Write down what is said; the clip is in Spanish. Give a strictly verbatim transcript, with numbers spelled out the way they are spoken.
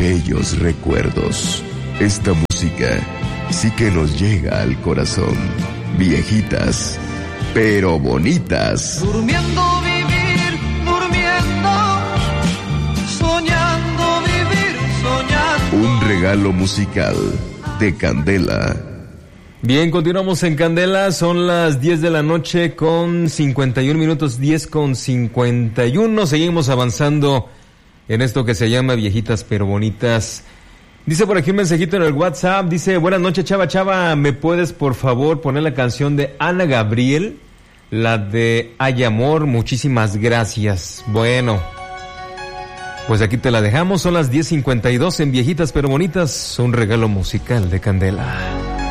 bellos recuerdos. Esta música sí que nos llega al corazón. Viejitas, pero bonitas. Durmiendo vivir, durmiendo, soñando vivir, soñando. Un regalo musical de Candela. Bien, continuamos en Candela, son las diez de la noche con cincuenta y un minutos, diez con cincuenta y uno, seguimos avanzando en esto que se llama Viejitas pero Bonitas. Dice por aquí un mensajito en el WhatsApp, dice, buenas noches Chava, Chava, ¿me puedes por favor poner la canción de Ana Gabriel? La de Hay Amor, muchísimas gracias. Bueno, pues aquí te la dejamos, son las diez cincuenta y dos en Viejitas pero Bonitas, un regalo musical de Candela.